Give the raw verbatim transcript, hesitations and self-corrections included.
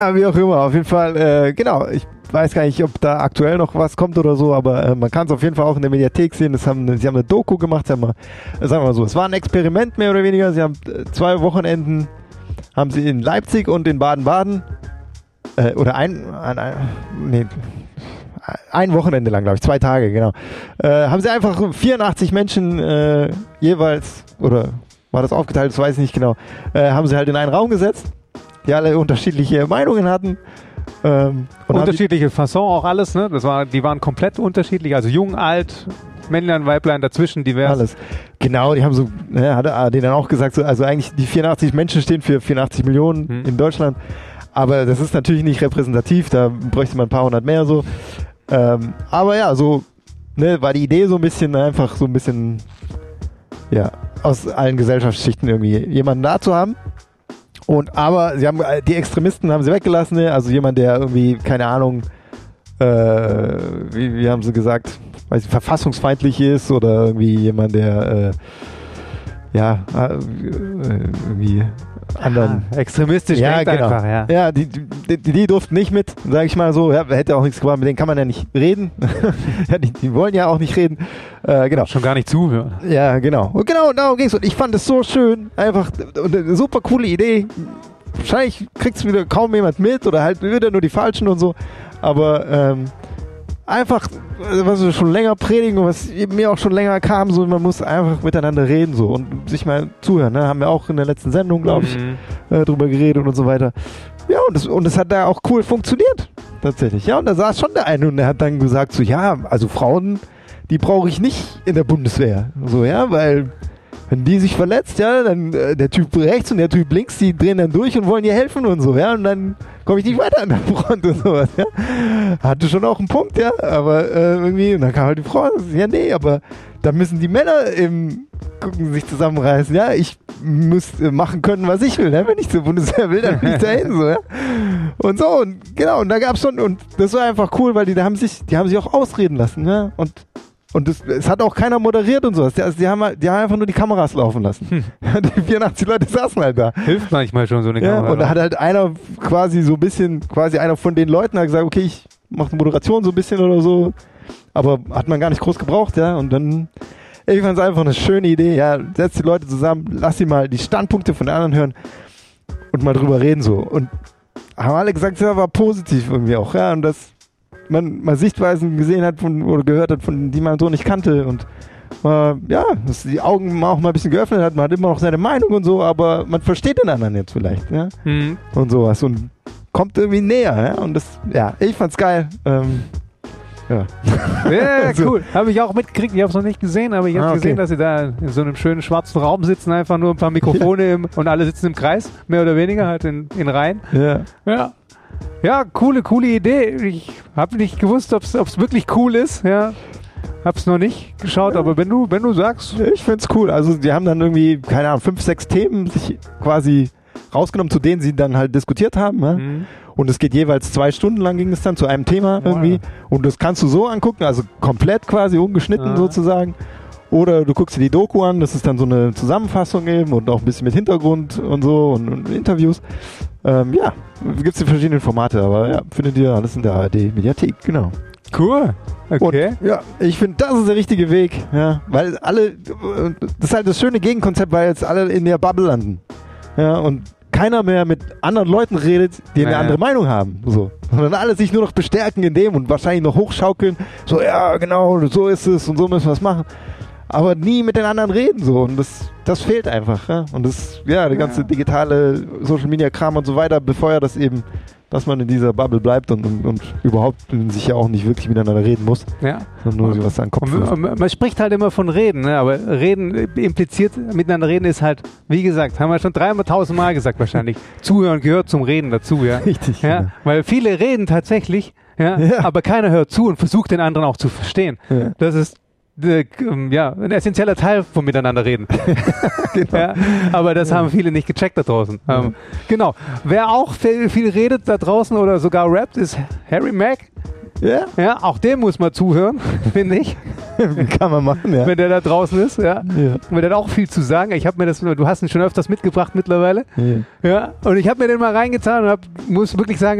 Ja, wie auch immer, auf jeden Fall, äh, genau, ich weiß gar nicht, ob da aktuell noch was kommt oder so, aber äh, man kann es auf jeden Fall auch in der Mediathek sehen. Das haben, sie haben eine Doku gemacht, sie haben mal, äh, sagen wir mal so, es war ein Experiment mehr oder weniger. Sie haben äh, zwei Wochenenden, haben sie in Leipzig und in Baden-Baden, äh, oder ein, ein, ein, nee, ein Wochenende lang, glaube ich, zwei Tage, genau, äh, haben sie einfach vierundachtzig Menschen äh, jeweils, oder war das aufgeteilt, das weiß ich nicht genau, äh, haben sie halt in einen Raum gesetzt, die alle unterschiedliche Meinungen hatten. Ähm, und unterschiedliche Fasson auch alles, ne? Das war, die waren komplett unterschiedlich, also jung, alt, Männlein, Weiblein, dazwischen divers. Alles. Genau, die haben so, ne, hat er denen dann auch gesagt, so, also eigentlich die vierundachtzig Menschen stehen für vierundachtzig Millionen hm. in Deutschland, aber das ist natürlich nicht repräsentativ, da bräuchte man ein paar hundert mehr so. Ähm, aber ja, so ne, war die Idee so ein bisschen einfach so ein bisschen ja, aus allen Gesellschaftsschichten irgendwie jemanden da zu haben. Und aber sie haben die Extremisten haben sie weggelassen, ne? Also jemand, der irgendwie, keine Ahnung, äh, wie, wie haben sie gesagt, weiß ich, verfassungsfeindlich ist oder irgendwie jemand, der äh, ja irgendwie anderen ah, extremistisch ja, denkt genau. einfach, ja. Ja, die, die, die durften nicht mit, sag ich mal so, ja, hätte auch nichts gemacht, mit denen kann man ja nicht reden. ja, die, die wollen ja auch nicht reden. Äh, genau. Schon gar nicht zuhören. Ja, genau. Und genau darum ging es. Und ich fand es so schön, einfach und eine super coole Idee. Wahrscheinlich kriegt es wieder kaum jemand mit oder halt wieder nur die Falschen und so. Aber ähm, einfach, was wir schon länger predigen und was mir auch schon länger kam, so man muss einfach miteinander reden so und sich mal zuhören. Ne? Haben wir auch in der letzten Sendung, glaube ich, mhm. äh, drüber geredet und so weiter. Ja, und das, und das hat da auch cool funktioniert. Tatsächlich. Ja, und da saß schon der eine und der hat dann gesagt so, ja, also Frauen, die brauche ich nicht in der Bundeswehr. So, ja, weil wenn die sich verletzt, ja, dann äh, der Typ rechts und der Typ links, die drehen dann durch und wollen ihr helfen und so, ja, und dann komme ich nicht weiter an der Front und sowas, ja. Hatte schon auch einen Punkt, ja, aber äh, irgendwie, und dann kam halt die Frau, ja, nee, aber da müssen die Männer eben gucken, sich zusammenreißen, ja, ich muss äh, machen können, was ich will, ne? Wenn ich zur Bundeswehr will, dann bin ich dahin, so, ja. Und so, und genau, und da gab's schon, und das war einfach cool, weil die, da haben sich, die haben sich auch ausreden lassen, ne, und Und das, es hat auch keiner moderiert und so. Also die, haben, die haben einfach nur die Kameras laufen lassen. Hm. Die vierundachtzig Leute saßen halt da. Hilft manchmal schon so eine ja, Kamera. Und da hat halt einer quasi so ein bisschen, quasi einer von den Leuten hat gesagt, okay, ich mache eine Moderation so ein bisschen oder so. Aber hat man gar nicht groß gebraucht, ja. Und dann, ich fand es einfach eine schöne Idee. Ja, setz die Leute zusammen, lass sie mal die Standpunkte von den anderen hören und mal drüber reden so. Und haben alle gesagt, ja, war positiv irgendwie auch, ja. Und das man mal Sichtweisen gesehen hat von, oder gehört hat, von die man so nicht kannte und äh, ja, dass die Augen auch mal ein bisschen geöffnet hat, man hat immer noch seine Meinung und so, aber man versteht den anderen jetzt vielleicht, ja, mhm. und sowas und kommt irgendwie näher, ja, und das, ja, ich fand's geil, ähm, ja. Ja, also. Cool. Habe ich auch mitgekriegt, ich habe es noch nicht gesehen, aber ich habe ah, okay. gesehen, dass sie da in so einem schönen schwarzen Raum sitzen, einfach nur ein paar Mikrofone ja. im, und alle sitzen im Kreis, mehr oder weniger, halt in, in Reihen. Ja. Ja. Ja, coole, coole Idee. Ich habe nicht gewusst, ob es wirklich cool ist. Ja, hab's noch nicht geschaut, ja. aber wenn du, wenn du sagst, ich find's cool. Also die haben dann irgendwie, keine Ahnung, fünf, sechs Themen sich quasi rausgenommen, zu denen sie dann halt diskutiert haben. Ja? Mhm. Und es geht jeweils zwei Stunden lang, ging es dann zu einem Thema irgendwie. Oh, ja. Und das kannst du so angucken, also komplett quasi ungeschnitten ah. sozusagen. Oder du guckst dir die Doku an, das ist dann so eine Zusammenfassung eben und auch ein bisschen mit Hintergrund und so und, und Interviews. Ähm, ja, gibt es die verschiedenen Formate, aber ja, findet ihr alles in der A R D-Mediathek, genau. Cool. Okay. Und, ja, ich finde, das ist der richtige Weg, ja, weil alle, das ist halt das schöne Gegenkonzept, weil jetzt alle in der Bubble landen, ja, und keiner mehr mit anderen Leuten redet, die eine ja, andere ja. Meinung haben, so, sondern alle sich nur noch bestärken in dem und wahrscheinlich noch hochschaukeln, so, ja, genau, so ist es und so müssen wir es machen. Aber nie mit den anderen reden so und das, das fehlt einfach. Ja? Und das, ja, der ganze ja. digitale Social Media Kram und so weiter befeuert das eben, dass man in dieser Bubble bleibt und, und, und überhaupt sich ja auch nicht wirklich miteinander reden muss. Ja. Sondern nur was an den Kopf und, man, man spricht halt immer von Reden, ne? Aber Reden impliziert, miteinander reden ist halt, wie gesagt, haben wir schon dreihunderttausend Mal gesagt wahrscheinlich, Zuhören gehört zum Reden dazu. Ja? Richtig. Ja? Genau. Weil viele reden tatsächlich, ja? Ja. aber keiner hört zu und versucht den anderen auch zu verstehen. Ja. Das ist ja, ein essentieller Teil vom Miteinander reden. Genau. Ja, aber das ja. haben viele nicht gecheckt da draußen. Ja. Ähm, genau. Wer auch viel, viel redet da draußen oder sogar rappt, ist Harry Mack. Ja. Ja, auch dem muss man zuhören, finde ich. Kann man machen, ja. Wenn der da draußen ist, ja. ja. Und der hat auch viel zu sagen. Ich habe mir das, du hast ihn schon öfters mitgebracht mittlerweile. Ja. ja. Und ich habe mir den mal reingetan und hab, muss wirklich sagen,